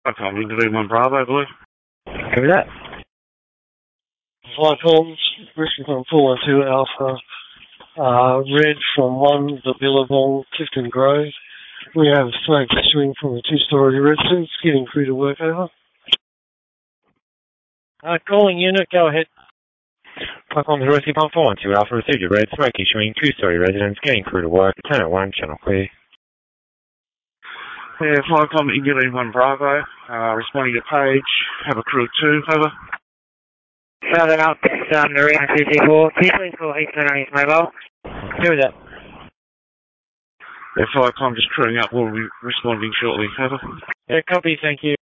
Okay, I'm into V1 Bravo, Blue. Who was that? Flycom, Bristol from 412 Alpha, red from 1, the Billabong, Clifton Grove. We have smoke issuing from a 2-story residence, getting crew to work over. Calling unit, go ahead. Flycom to Rescue Pump 412 Alpha, received a red smoke issuing 2-story residence, getting crew to work, turn at 1, channel clear. Yeah, Flycom, India V1 Bravo, responding to Page, have a crew of 2, over. Southern Alps, Marine 224, can you please call Eastern on his mobile? Who was that? Yeah, Flycom just crewing up, we'll be responding shortly, over. Yeah, copy, thank you.